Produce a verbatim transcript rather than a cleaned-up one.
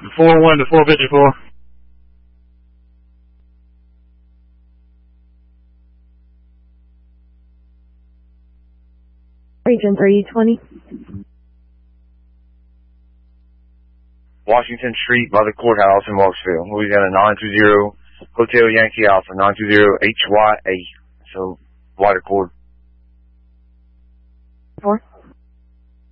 four one to four fifty-four. Region three twenty. Washington Street by the courthouse in Marksville, Louisiana nine two zero, Hotel Yankee Alpha nine two zero H Y A. So, lighter cord. Four.